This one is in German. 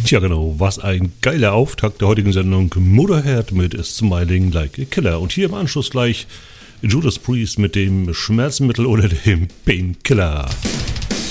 Tja genau, was ein geiler Auftakt der heutigen Sendung. Motorhead mit Smiling Like a Killer. Und hier im Anschluss gleich Judas Priest mit dem Schmerzmittel oder dem Painkiller.